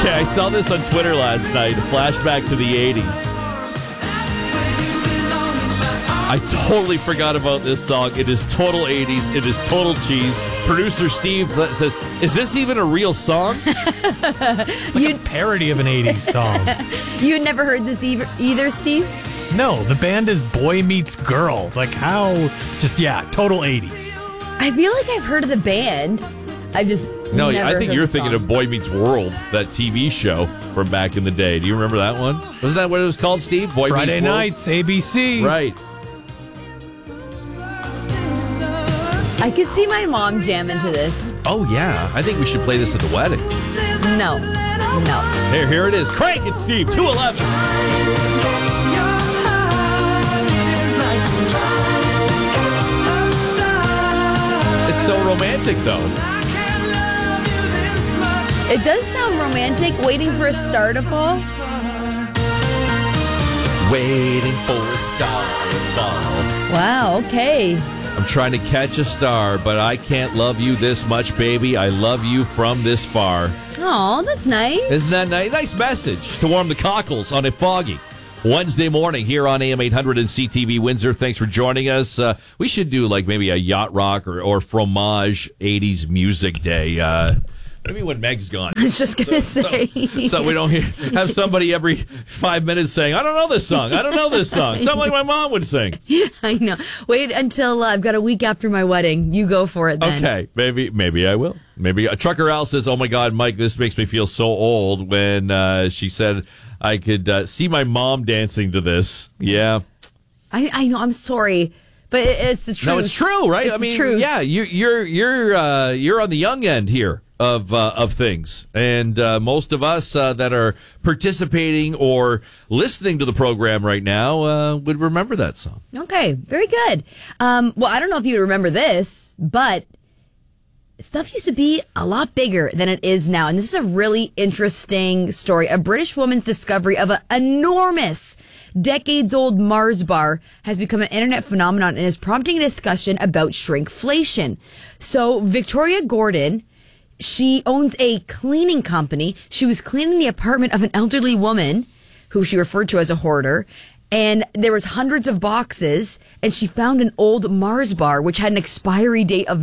Okay, I saw this on Twitter last night, a flashback to the 80s. I totally forgot about this song. It is total 80s. It is total cheese. Producer Steve says, is this even a real song? It's like a parody of an 80s song. You had never heard this either, Steve? No, the band is Boy Meets Girl. Like how, total 80s. I feel like I've heard of the band. I've just No, never I think heard you're the thinking song. of Boy Meets World, that TV show from back in the day. Do you remember that one? Wasn't that what it was called, Steve? Boy Friday Meets World? nights, ABC. Right. I could see my mom jam into this. Oh, yeah. I think we should play this at the wedding. No. Here it is. Crank it, Steve. 211. It's so romantic, though. It does sound romantic, waiting for a star to fall. Waiting for a star to fall. Wow, okay. I'm trying to catch a star, but I can't love you this much, baby. I love you from this far. Oh, that's nice. Isn't that nice? Nice message to warm the cockles on a foggy Wednesday morning here on AM 800 and CTV Windsor. Thanks for joining us. We should do like maybe a yacht rock or fromage 80s music day. Maybe when Meg's gone. I was just going to say. So we don't have somebody every 5 minutes saying, I don't know this song. I don't know this song. Something like my mom would sing. I know. Wait until I've got a week after my wedding. You go for it then. Okay, maybe I will. Maybe Trucker Al says, "Oh my God, Mike, this makes me feel so old." When she said I could see my mom dancing to this. Yeah, I know. I'm sorry, but it's the truth. no, it's true, right? It's I mean, the truth. yeah, you're on the young end here of things, and most of us that are participating or listening to the program right now would remember that song. Okay, very good. Well, I don't know if you remember this, but stuff used to be a lot bigger than it is now. And this is a really interesting story. A British woman's discovery of an enormous decades-old Mars bar has become an internet phenomenon and is prompting a discussion about shrinkflation. So Victoria Gordon, she owns a cleaning company. She was cleaning the apartment of an elderly woman who she referred to as a hoarder. And there was hundreds of boxes, and she found an old Mars bar, which had an expiry date of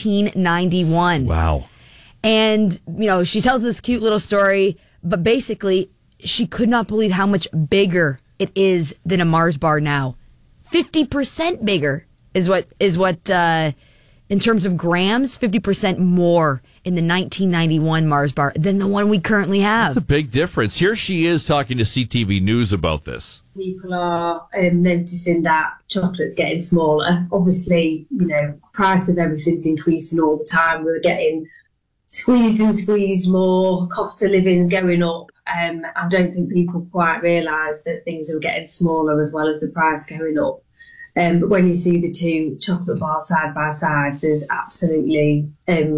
1991. Wow. And, she tells this cute little story, but basically, she could not believe how much bigger it is than a Mars bar now. 50% bigger is what, in terms of grams, 50% more in the 1991 Mars bar than the one we currently have. That's a big difference. Here she is talking to CTV News about this. People are noticing that chocolate's getting smaller. Obviously, price of everything's increasing all the time. We're getting squeezed more. Cost of living's going up. I don't think people quite realise that things are getting smaller as well as the price going up. But when you see the two chocolate bars side by side, there's absolutely,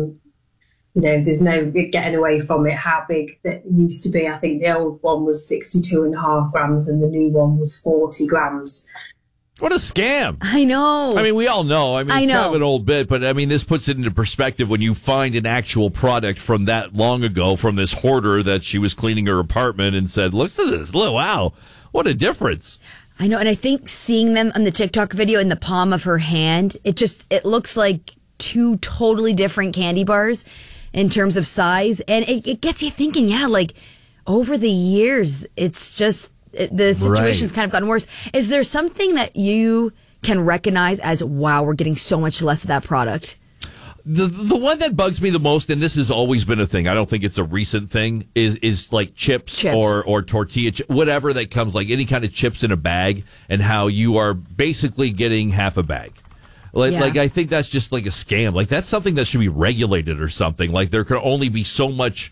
there's no getting away from it, how big that used to be. I think the old one was 62.5 grams and the new one was 40 grams. What a scam. I know. I mean, we all know. I mean, it's know. kind of an old bit, but I mean, this puts it into perspective when you find an actual product from that long ago from this hoarder that she was cleaning her apartment and said, look at this. Look, wow, what a difference. I know, and I think seeing them on the TikTok video in the palm of her hand, it looks like two totally different candy bars in terms of size, and it gets you thinking, over the years, it's just, the situation's kind of gotten worse. Is there something that you can recognize as, wow, we're getting so much less of that product? The one that bugs me the most, and this has always been a thing, I don't think it's a recent thing, is like chips. or tortilla, whatever that comes, like any kind of chips in a bag, and how you are basically getting half a bag. Like I think that's just like a scam. Like that's something that should be regulated or something. Like there could only be so much,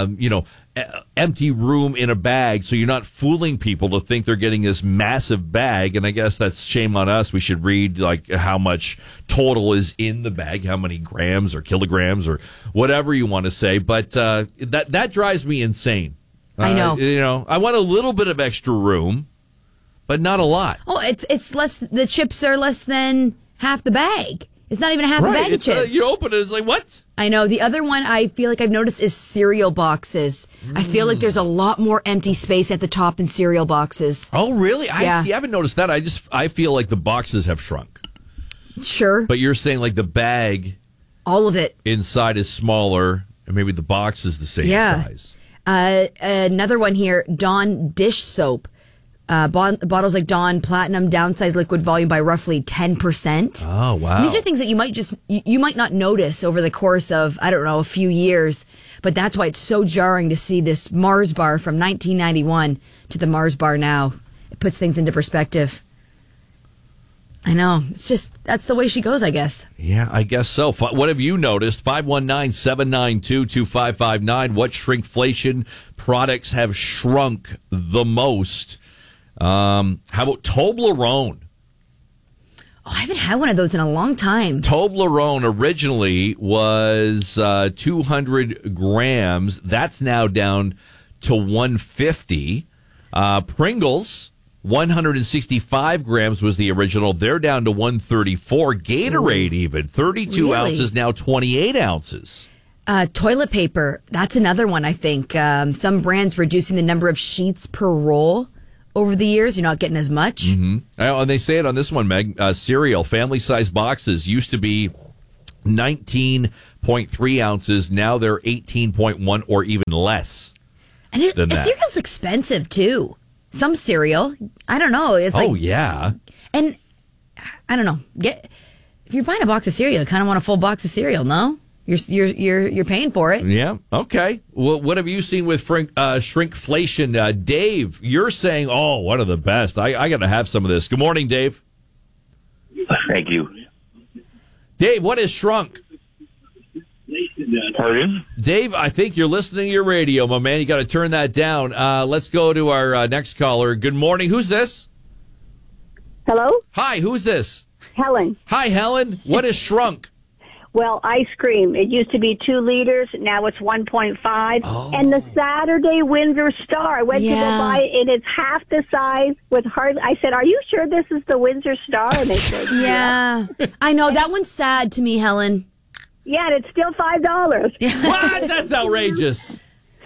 empty room in a bag, so you're not fooling people to think they're getting this massive bag. And I guess that's shame on us. We should read like how much total is in the bag, how many grams or kilograms or whatever you want to say. But that drives me insane. I know. I want a little bit of extra room, but not a lot. Oh, it's less. The chips are less than half the bag. It's not even a half a bag of chips. You open it, it's like, what? I know. The other one I feel like I've noticed is cereal boxes. I feel like there's a lot more empty space at the top in cereal boxes. Oh, really? Yeah. I haven't noticed that. I feel like the boxes have shrunk. Sure. But you're saying like the bag, all of it inside is smaller, and maybe the box is the same size. Another one here, Dawn dish soap. Bottles like Dawn Platinum downsize liquid volume by roughly 10%. Oh, wow. And these are things that you might not notice over the course of, I don't know, a few years. But that's why it's so jarring to see this Mars bar from 1991 to the Mars bar now. It puts things into perspective. I know. It's just, that's the way she goes, I guess. Yeah, I guess so. What have you noticed? 519-792-2559. What shrinkflation products have shrunk the most? How about Toblerone? Oh, I haven't had one of those in a long time. Toblerone originally was 200 grams. That's now down to 150. Pringles, 165 grams was the original. They're down to 134. Gatorade even, 32 ounces, now 28 ounces. Toilet paper, that's another one, I think. Some brands reducing the number of sheets per roll. Over the years, you're not getting as much. Mm-hmm. And they say it on this one, Meg. Cereal, family-size boxes used to be 19.3 ounces. Now they're 18.1 or even less. And cereal's expensive, too. Some cereal. I don't know. It's like, yeah. And I don't know. If you're buying a box of cereal, you kind of want a full box of cereal, no? You're paying for it. Yeah. Okay. Well, what have you seen with shrinkflation? Dave, you're saying, oh, one of the best. I got to have some of this. Good morning, Dave. Thank you. Dave, what has shrunk? Pardon? Dave, I think you're listening to your radio, my man. You got to turn that down. Let's go to our next caller. Good morning. Who's this? Hello? Hi, who's this? Helen. Hi, Helen. What has shrunk? Well, ice cream. It used to be 2 liters. Now it's 1.5. Oh. And the Saturday Windsor Star. I went to go buy it, and it's half the size with hard. I said, "Are you sure this is the Windsor Star?" And they said, yeah. I know. That one's sad to me, Helen. Yeah, and it's still $5. What? That's outrageous.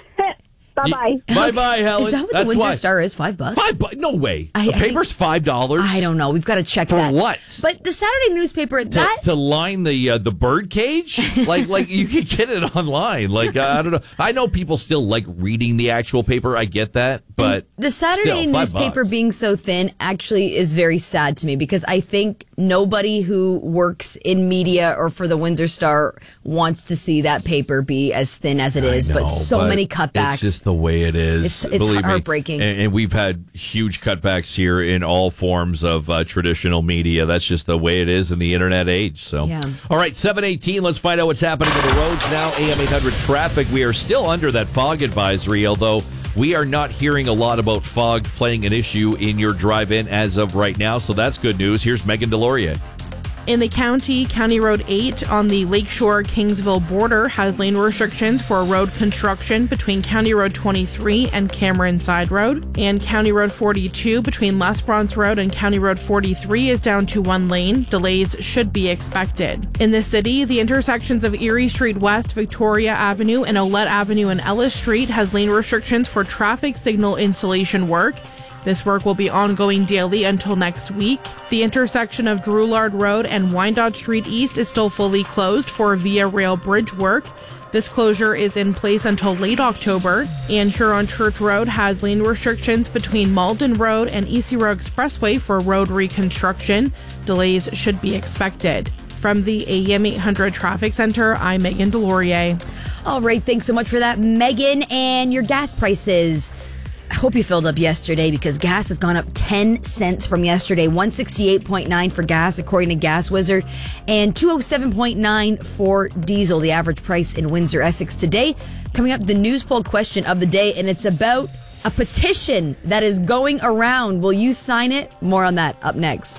Bye-bye. Bye-bye, Helen. Is that what the Windsor Star is? $5? $5? No way. The paper's $5? I don't know. We've got to check that. For what? But the Saturday newspaper, to line the bird cage? like you can get it online. Like, I don't know. I know people still like reading the actual paper. I get that. But the Saturday newspaper being so thin actually is very sad to me because I think nobody who works in media or for the Windsor Star wants to see that paper be as thin as it is. But so many cutbacks. It's just the way it is. It's heartbreaking. And we've had huge cutbacks here in all forms of traditional media. That's just the way it is in the internet age. So, All right, 7:18. Let's find out what's happening on the roads now. AM 800 traffic. We are still under that fog advisory, although we are not hearing a lot about fog playing an issue in your drive-in as of right now. So that's good news. Here's Megan Delorier. In the County Road 8 on the Lakeshore-Kingsville border has lane restrictions for road construction between County Road 23 and Cameron Side Road. And County Road 42 between Les Bronze Road and County Road 43 is down to 1 lane. Delays should be expected. In the city, the intersections of Erie Street West, Victoria Avenue, and Olette Avenue and Ellis Street has lane restrictions for traffic signal installation work. This work will be ongoing daily until next week. The intersection of Drouillard Road and Wyandotte Street East is still fully closed for Via Rail bridge work. This closure is in place until late October. And Huron Church Road has lane restrictions between Malden Road and East Road Expressway for road reconstruction. Delays should be expected. From the AM 800 Traffic Center, I'm Megan Delorier. All right, thanks so much for that, Megan. And your gas prices. I hope you filled up yesterday because gas has gone up 10 cents from yesterday. 168.9 for gas, according to Gas Wizard, and 207.9 for diesel, the average price in Windsor, Essex today. Coming up, the news poll question of the day, and it's about a petition that is going around. Will you sign it? More on that up next.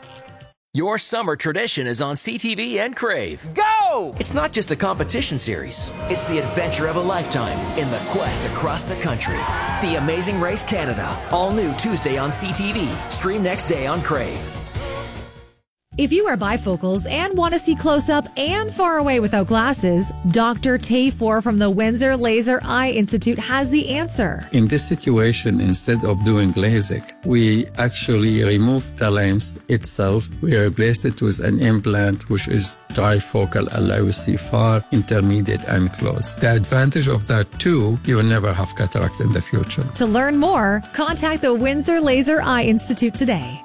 Your summer tradition is on CTV and Crave. Go! It's not just a competition series. It's the adventure of a lifetime in the quest across the country. The Amazing Race Canada. All new Tuesday on CTV. Stream next day on Crave. If you wear bifocals and want to see close up and far away without glasses, Dr. Tayfor from the Windsor Laser Eye Institute has the answer. In this situation, instead of doing LASIK, we actually remove the lens itself. We replace it with an implant, which is trifocal, allows you to see far, intermediate, and close. The advantage of that too, you will never have cataract in the future. To learn more, contact the Windsor Laser Eye Institute today.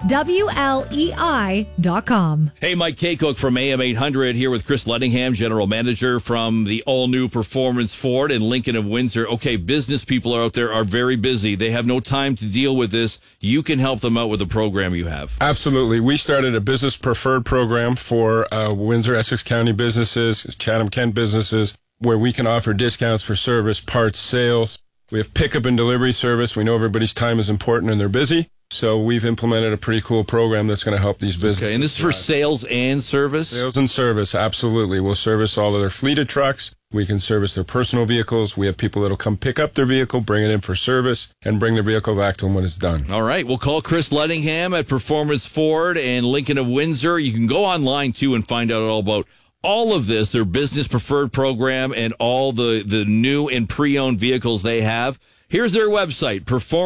WLEI.com. Hey, Mike Kaycook from AM 800 here with Chris Lettingham, General Manager from the all-new Performance Ford in Lincoln of Windsor. Okay, business people out there are very busy. They have no time to deal with this. You can help them out with the program you have. Absolutely. We started a business preferred program for Windsor, Essex County businesses, Chatham-Kent businesses, where we can offer discounts for service, parts, sales. We have pickup and delivery service. We know everybody's time is important and they're busy. So we've implemented a pretty cool program that's going to help these businesses. Okay, and this is for sales and service? Sales and service, absolutely. We'll service all of their fleet of trucks. We can service their personal vehicles. We have people that'll come pick up their vehicle, bring it in for service, and bring their vehicle back to them when it's done. All right. We'll call Chris Lettingham at Performance Ford and Lincoln of Windsor. You can go online, too, and find out all about all of this, their business preferred program, and all the new and pre-owned vehicles they have. Here's their website,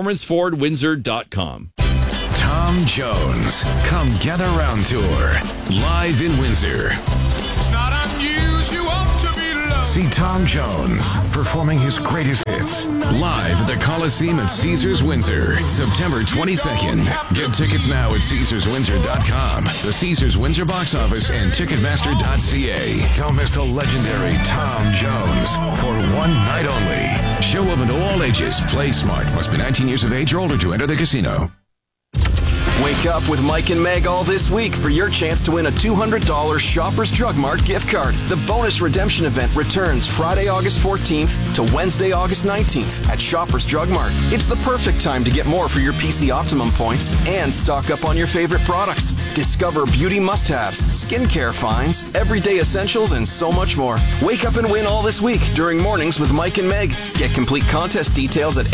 performancefordwindsor.com. Tom Jones, Come Gather Round Tour, live in Windsor. It's not unusual to be loved. See Tom Jones performing his greatest hits live at the Coliseum at Caesars Windsor, September 22nd. Get tickets now at CaesarsWindsor.com, the Caesars Windsor box office, and Ticketmaster.ca. Don't miss the legendary Tom Jones for one night only. Show open to all ages. Play smart. Must be 19 years of age or older to enter the casino. Wake up with Mike and Meg all this week for your chance to win a $200 Shoppers Drug Mart gift card. The bonus redemption event returns Friday, August 14th to Wednesday, August 19th at Shoppers Drug Mart. It's the perfect time to get more for your PC Optimum points and stock up on your favorite products. Discover beauty must-haves, skincare finds, everyday essentials, and so much more. Wake up and win all this week during Mornings with Mike and Meg. Get complete contest details at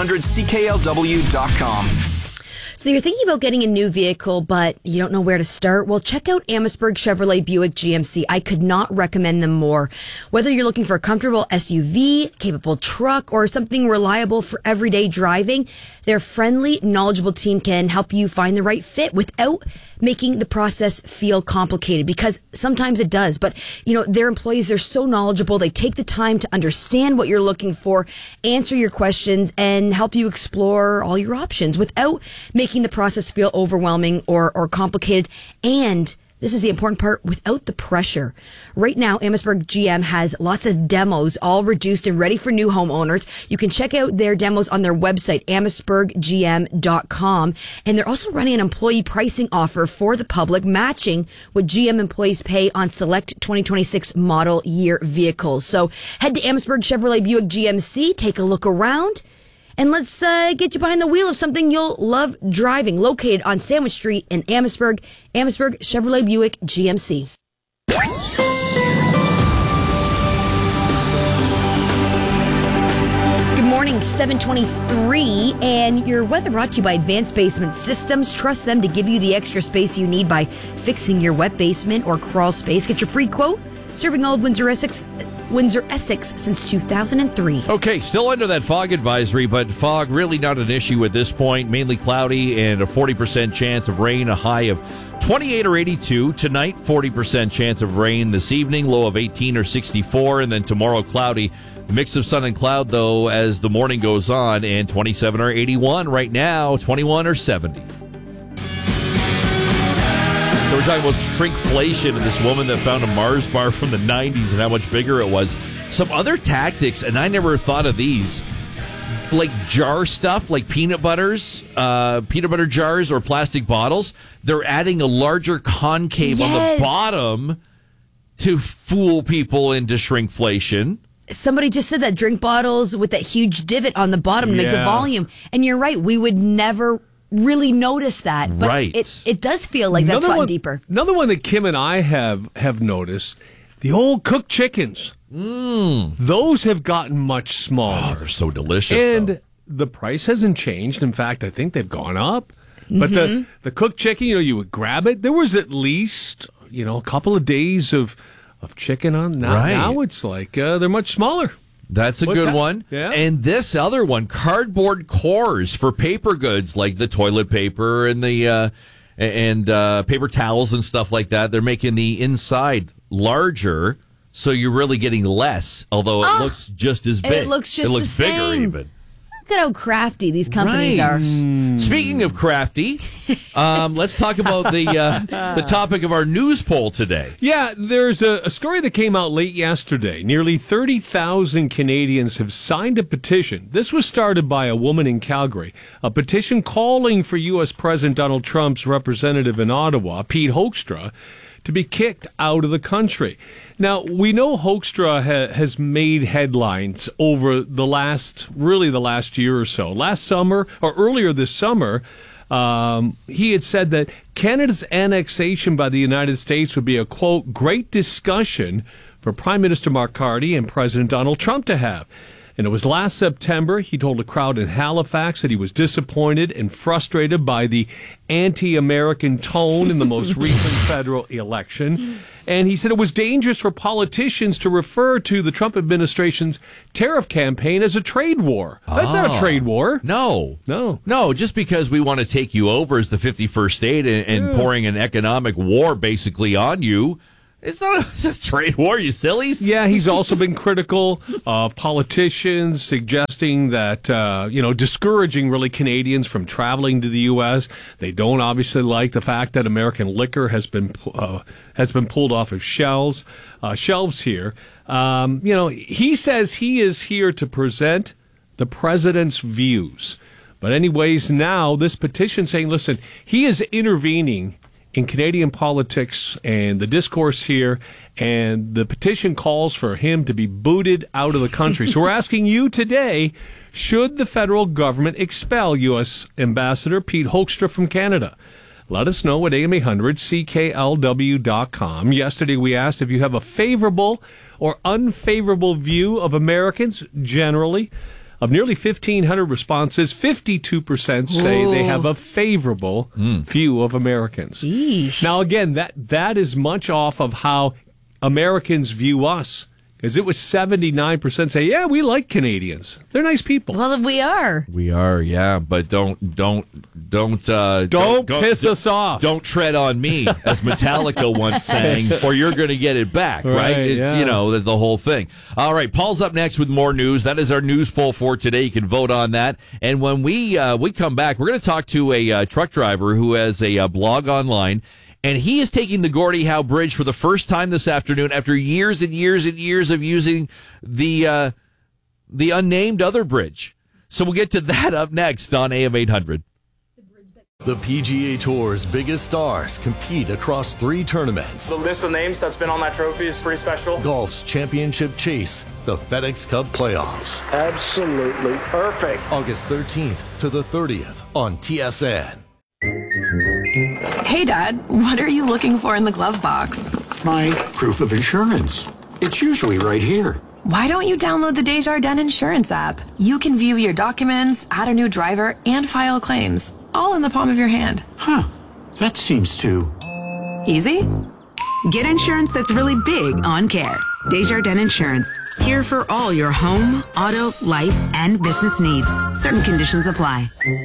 am800cklw.com. So you're thinking about getting a new vehicle, but you don't know where to start? Well, check out Amherstburg Chevrolet Buick GMC. I could not recommend them more. Whether you're looking for a comfortable SUV, capable truck, or something reliable for everyday driving, their friendly, knowledgeable team can help you find the right fit without making the process feel complicated, because sometimes it does. But, you know, their employees, they're so knowledgeable. They take the time to understand what you're looking for, answer your questions, and help you explore all your options without making the process feel overwhelming or complicated. And this is the important part, without the pressure. Right now, Amherstburg GM has lots of demos, all reduced and ready for new homeowners. You can check out their demos on their website, amherstburggm.com. And they're also running an employee pricing offer for the public, matching what GM employees pay on select 2026 model year vehicles. So head to Amherstburg Chevrolet Buick GMC, take a look around, and let's get you behind the wheel of something you'll love driving. Located on Sandwich Street in Amherstburg, Amherstburg Chevrolet Buick GMC. Good morning, 7:23, and your weather brought to you by Advanced Basement Systems. Trust them to give you the extra space you need by fixing your wet basement or crawl space. Get your free quote. Serving all of Windsor, Essex since 2003. Okay, still under that fog advisory, but fog really not an issue at this point. Mainly cloudy and a 40% chance of rain, a high of 28 or 82. Tonight, 40% chance of rain. This evening, low of 18 or 64. And then tomorrow, cloudy. A mix of sun and cloud, though, as the morning goes on, and 27 or 81. Right now, 21 or 70. So we're talking about shrinkflation and this woman that found a Mars bar from the 90s and how much bigger it was. Some other tactics, and I never thought of these, like jar stuff, like peanut butter jars or plastic bottles. They're adding a larger concave on the bottom to fool people into shrinkflation. Somebody just said that, drink bottles with that huge divot on the bottom to make the volume. And you're right, we would never really notice that, but it does feel like that's gotten deeper. Another one that Kim and I have noticed, the old cooked chickens. Those have gotten much smaller. Oh, they're so delicious. And the price hasn't changed. In fact, I think they've gone up. But the cooked chicken, you would grab it. There was at least, a couple of days of chicken on. Now it's like they're much smaller. That's a good one. Yeah. And this other one, cardboard cores for paper goods like the toilet paper and the paper towels and stuff like that. They're making the inside larger, so you're really getting less, although it looks just as big. It looks just the same. Bigger even. Look at how crafty these companies are. Speaking of crafty, let's talk about the topic of our news poll today. Yeah, there's a story that came out late yesterday. Nearly 30,000 Canadians have signed a petition. This was started by a woman in Calgary. A petition calling for U.S. President Donald Trump's representative in Ottawa, Pete Hoekstra, to be kicked out of the country. Now, we know Hoekstra has made headlines over the last year or so. Last summer, or earlier this summer, he had said that Canada's annexation by the United States would be a, quote, great discussion for Prime Minister Mark Carney and President Donald Trump to have. And it was last September, he told a crowd in Halifax that he was disappointed and frustrated by the anti-American tone in the most recent federal election. And he said it was dangerous for politicians to refer to the Trump administration's tariff campaign as a trade war. That's not a trade war. No, just because we want to take you over as the 51st state and pouring an economic war basically on you. It's not a trade war, you sillies. Yeah, he's also been critical of politicians, suggesting that, discouraging really Canadians from traveling to the U.S. They don't obviously like the fact that American liquor has been pulled off of shelves here. He says he is here to present the president's views. But anyways, now this petition saying, listen, he is intervening in Canadian politics and the discourse here, and the petition calls for him to be booted out of the country. So we're asking you today, should the federal government expel U.S. Ambassador Pete Hoekstra from Canada? Let us know at AM800CKLW.com. Yesterday we asked if you have a favorable or unfavorable view of Americans generally. Of nearly 1,500 responses, 52% say they have a favorable view of Americans. Eesh. Now, again, that is much off of how Americans view us. Because it was 79% say, yeah, we like Canadians. They're nice people. Well, we are. We are, yeah, but don't piss us off. Don't tread on me, as Metallica once sang, or you're going to get it back, right? It's, the whole thing. All right, Paul's up next with more news. That is our news poll for today. You can vote on that. And when we come back, we're going to talk to a truck driver who has a blog online. And he is taking the Gordie Howe Bridge for the first time this afternoon after years and years and years of using the unnamed other bridge. So we'll get to that up next on AM 800. The PGA Tour's biggest stars compete across 3 tournaments. The list of names that's been on that trophy is pretty special. Golf's championship chase, the FedEx Cup playoffs. Absolutely perfect. August 13th to the 30th on TSN. Hey, Dad, what are you looking for in the glove box? My proof of insurance. It's usually right here. Why don't you download the Desjardins Insurance app? You can view your documents, add a new driver, and file claims, all in the palm of your hand. Huh. That seems too easy. Get insurance that's really big on care. Desjardins Insurance. Here for all your home, auto, life, and business needs. Certain conditions apply.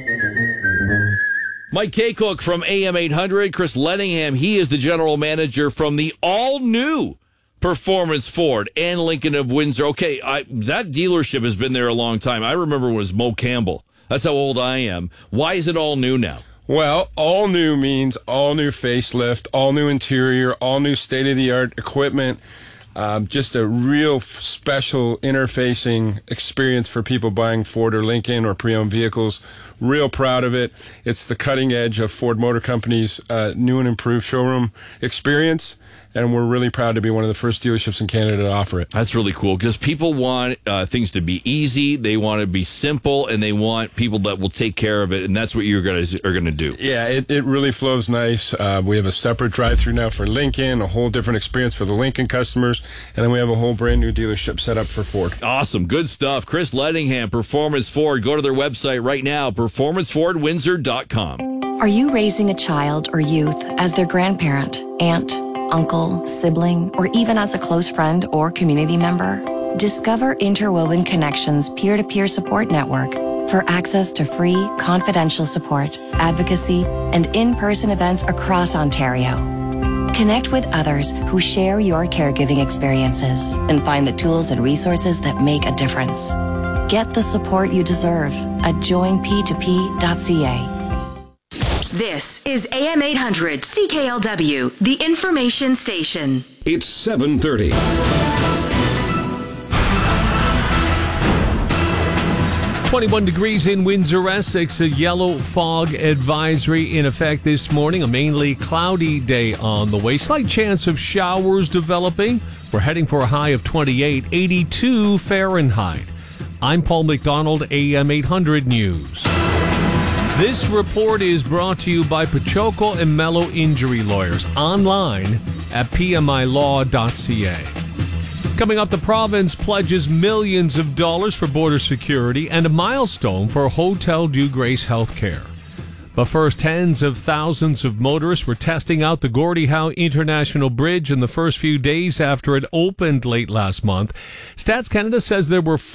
Mike Kaycook from AM 800. Chris Lettingham, he is the general manager from the all-new Performance Ford and Lincoln of Windsor. Okay, that dealership has been there a long time. I remember when it was Mo Campbell. That's how old I am. Why is it all new now? Well, all new means all new facelift, all new interior, all new state-of-the-art equipment. Just a real special interfacing experience for people buying Ford or Lincoln or pre-owned vehicles. Real proud of it. It's the cutting edge of Ford Motor Company's new and improved showroom experience. And we're really proud to be one of the first dealerships in Canada to offer it. That's really cool because people want things to be easy. They want to be simple, and they want people that will take care of it. And that's what you guys are going to do. Yeah, it really flows nice. We have a separate drive-through now for Lincoln, a whole different experience for the Lincoln customers, and then we have a whole brand new dealership set up for Ford. Awesome, good stuff. Chris Lettingham, Performance Ford. Go to their website right now, performancefordwindsor.com. Are you raising a child or youth as their grandparent, aunt, uncle, sibling, or even as a close friend or community member? Discover Interwoven Connections peer-to-peer support network for access to free, confidential support, advocacy, and in-person events across Ontario. Connect with others who share your caregiving experiences and find the tools and resources that make a difference. Get the support you deserve at joinp2p.ca. This is AM 800 CKLW, the information station. It's 7:30. 21 degrees in Windsor, Essex. A yellow fog advisory in effect this morning. A mainly cloudy day on the way. Slight chance of showers developing. We're heading for a high of 28, 82 Fahrenheit. I'm Paul McDonald, AM 800 News. This report is brought to you by Pachoco and Mello Injury Lawyers. Online at pmilaw.ca. Coming up, the province pledges millions of dollars for border security and a milestone for Hotel Dieu Grace Healthcare. But first, tens of thousands of motorists were testing out the Gordie Howe International Bridge in the first few days after it opened late last month. Stats Canada says there were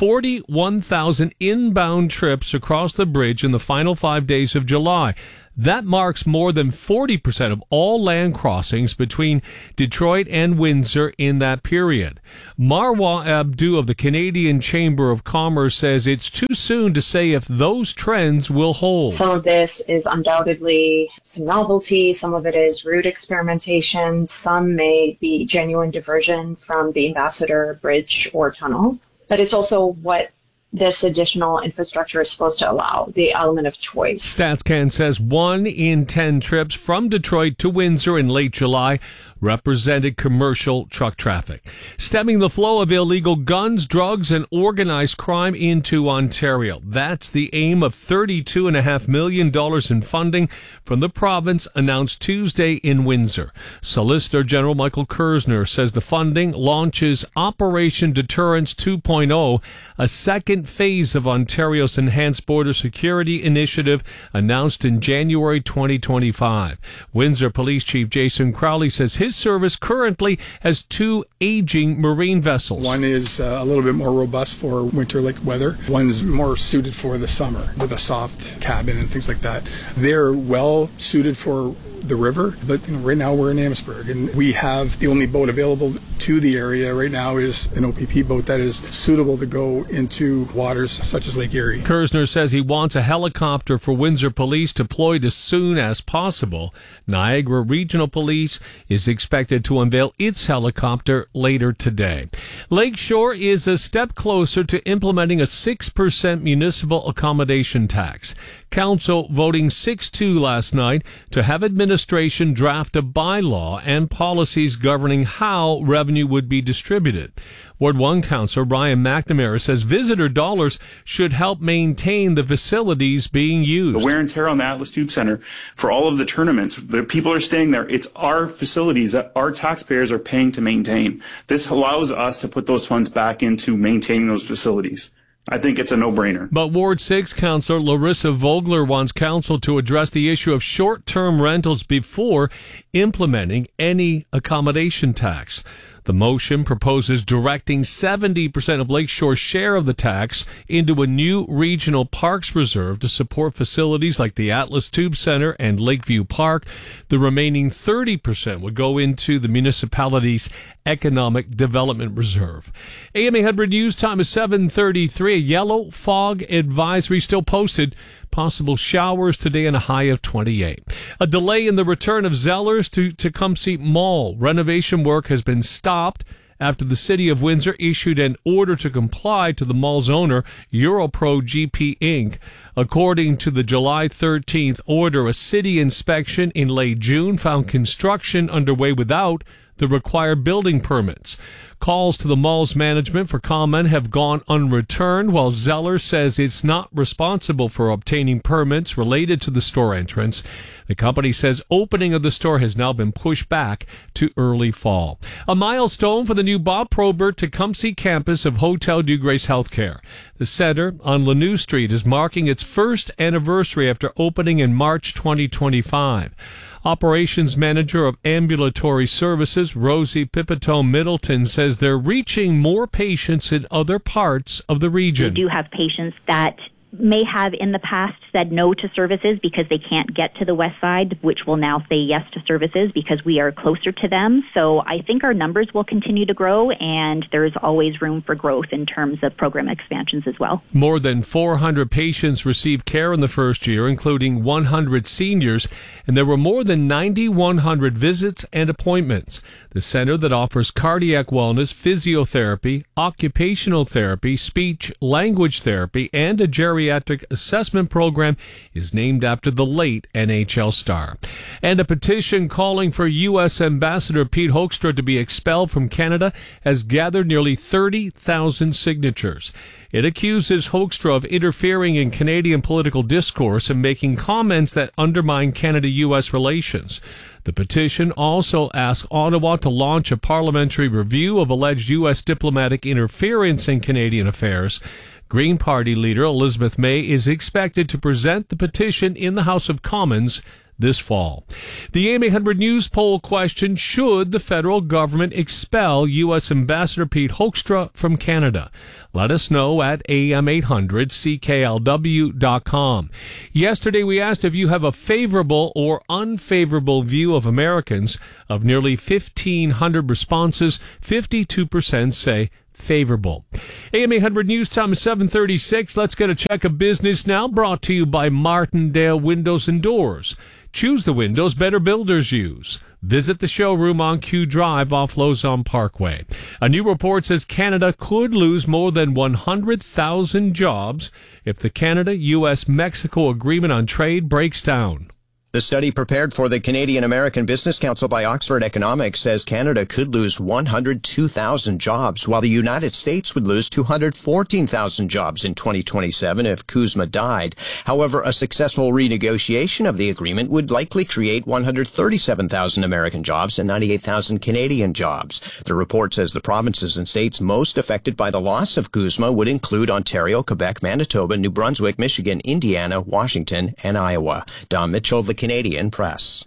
41,000 inbound trips across the bridge in the final 5 days of July. That marks more than 40% of all land crossings between Detroit and Windsor in that period. Marwa Abdu of the Canadian Chamber of Commerce says it's too soon to say if those trends will hold. Some of this is undoubtedly some novelty. Some of it is route experimentation. Some may be genuine diversion from the Ambassador Bridge or tunnel. But it's also what this additional infrastructure is supposed to allow, the element of choice. StatsCan says 1 in 10 trips from Detroit to Windsor in late July represented commercial truck traffic, stemming the flow of illegal guns, drugs, and organized crime into Ontario. That's the aim of $32.5 million in funding from the province announced Tuesday in Windsor. Solicitor General Michael Kersner says the funding launches Operation Deterrence 2.0, a second phase of Ontario's Enhanced Border Security Initiative announced in January 2025. Windsor Police Chief Jason Crowley says his service currently has 2 aging marine vessels. One is a little bit more robust for winter-like weather. One's more suited for the summer with a soft cabin and things like that. They're well suited for the river, but right now we're in Amherstburg and we have the only boat available to the area right now is an OPP boat that is suitable to go into waters such as Lake Erie. Kersner says he wants a helicopter for Windsor Police deployed as soon as possible. Niagara Regional Police is expected to unveil its helicopter later today. Lakeshore is a step closer to implementing a 6% municipal accommodation tax. Council voting 6-2 last night to have administration draft a bylaw and policies governing how revenue would be distributed. Ward 1 Councillor Ryan McNamara says visitor dollars should help maintain the facilities being used. The wear and tear on the Atlas Tube Center for all of the tournaments, the people are staying there. It's our facilities that our taxpayers are paying to maintain. This allows us to put those funds back into maintaining those facilities. I think it's a no-brainer. But Ward 6 Councillor Larissa Vogler wants council to address the issue of short-term rentals before implementing any accommodation tax. The motion proposes directing 70% of Lakeshore's share of the tax into a new regional parks reserve to support facilities like the Atlas Tube Center and Lakeview Park. The remaining 30% would go into the municipality's Economic Development Reserve. AM 800 News time is 7:33. A yellow fog advisory still posted. Possible showers today and a high of 28. A delay in the return of Zellers to Tecumseh Mall. Renovation work has been stopped after the City of Windsor issued an order to comply to the mall's owner, Europro GP Inc. According to the July 13th order, a city inspection in late June found construction underway without the required building permits. Calls to the mall's management for comment have gone unreturned, while Zeller says it's not responsible for obtaining permits related to the store entrance. The company says opening of the store has now been pushed back to early fall. A milestone for the new Bob Probert Tecumseh campus of Hotel Dieu Grace Healthcare. The center on Lanou Street is marking its first anniversary after opening in March 2025. Operations Manager of Ambulatory Services, Rosie Pipitone Middleton, says they're reaching more patients in other parts of the region. We do have patients that may have in the past said no to services because they can't get to the west side, which will now say yes to services because we are closer to them. So I think our numbers will continue to grow, and there's always room for growth in terms of program expansions as well. More than 400 patients received care in the first year, including 100 seniors, and there were more than 9,100 visits and appointments. The center that offers cardiac wellness, physiotherapy, occupational therapy, speech, language therapy, and a geriatric assessment program is named after the late NHL star. And a petition calling for U.S. Ambassador Pete Hoekstra to be expelled from Canada has gathered nearly 30,000 signatures. It accuses Hoekstra of interfering in Canadian political discourse and making comments that undermine Canada-U.S. relations. The petition also asks Ottawa to launch a parliamentary review of alleged U.S. diplomatic interference in Canadian affairs. Green Party leader Elizabeth May is expected to present the petition in the House of Commons this fall. The AM 800 News poll question: should the federal government expel U.S. Ambassador Pete Hoekstra from Canada? Let us know at am800CKLW.com. Yesterday we asked if you have a favorable or unfavorable view of Americans. Of nearly 1,500 responses, 52% say favorable. AM 800 News time is 7:36. Let's get a check of business now, brought to you by Martindale Windows and Doors. Choose the windows better builders use. Visit the showroom on Q Drive off Lauson Parkway. A new report says Canada could lose more than 100,000 jobs if the Canada-U.S.-Mexico agreement on trade breaks down. The study prepared for the Canadian American Business Council by Oxford Economics says Canada could lose 102,000 jobs, while the United States would lose 214,000 jobs in 2027 if CUSMA died. However, a successful renegotiation of the agreement would likely create 137,000 American jobs and 98,000 Canadian jobs. The report says the provinces and states most affected by the loss of CUSMA would include Ontario, Quebec, Manitoba, New Brunswick, Michigan, Indiana, Washington, and Iowa. Don Mitchell, the Canadian Press.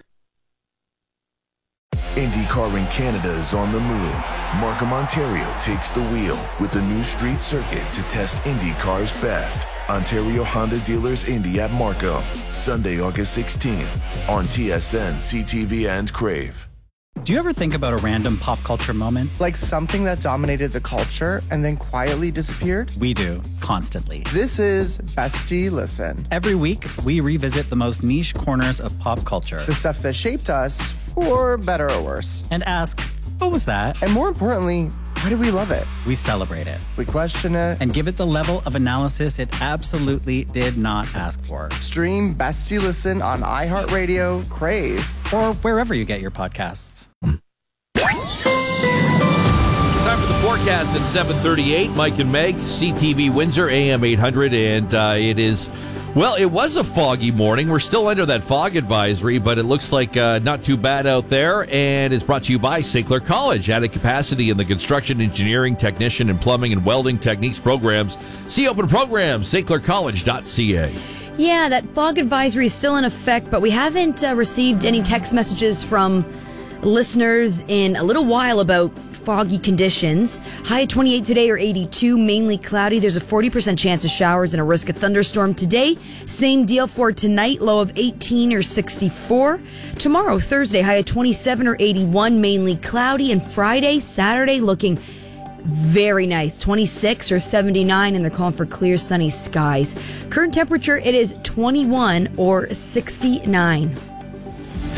IndyCar in Canada is on the move. Markham, Ontario takes the wheel with the new street circuit to test IndyCar's best. Ontario Honda Dealers Indy at Markham, Sunday, August 16th on TSN, CTV, and Crave. Do you ever think about a random pop culture moment? Like something that dominated the culture and then quietly disappeared? We do, constantly. This is Bestie Listen. Every week, we revisit the most niche corners of pop culture. The stuff that shaped us, for better or worse. And ask, what was that? And more importantly, why do we love it? We celebrate it. We question it. And give it the level of analysis it absolutely did not ask for. Stream Bestie Listen on iHeartRadio, Crave, or wherever you get your podcasts. Time for the forecast at 7:38. Mike and Meg, CTV Windsor, AM 800, and it is... Well, it was a foggy morning. We're still under that fog advisory, but it looks like not too bad out there, and it's brought to you by St. Clair College. Added capacity in the construction, engineering, technician, and plumbing and welding techniques programs. See open programs, stclaircollege.ca. Yeah, that fog advisory is still in effect, but we haven't received any text messages from listeners in a little while about foggy conditions. High at 28 today or 82, mainly cloudy. There's a 40% chance of showers and a risk of thunderstorm today. Same deal for tonight, low of 18 or 64. Tomorrow, Thursday, high at 27 or 81, mainly cloudy. And Friday, Saturday, looking very nice, 26 or 79, and they're calling for clear, sunny skies. Current temperature, it is 21 or 69.